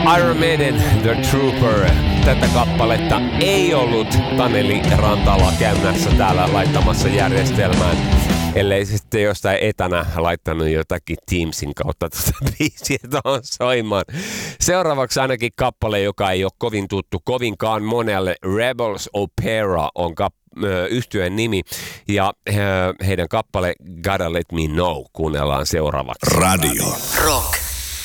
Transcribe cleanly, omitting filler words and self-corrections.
Iron Maiden, The Trooper. Tätä kappaletta ei ollut Taneli Rantala käymässä täällä laittamassa järjestelmään, ellei sitten jostain etänä laittanut jotakin Teamsin kautta tuota biisiä tuohon soimaan. Seuraavaksi ainakin kappale, joka ei ole kovin tuttu kovinkaan monelle. Rebels Opera on yhtyeen nimi ja heidän kappale Gotta Let Me Know kuunnellaan seuraavaksi. Radio Rock.